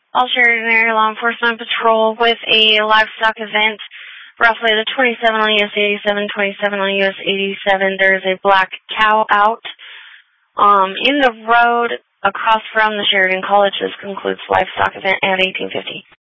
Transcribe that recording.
All Sheridan Area Law Enforcement Patrol with a livestock event, roughly the 27 on US 87, 27 on US 87. There is a black cow out in the road across from the Sheridan College. This concludes livestock event at 1850.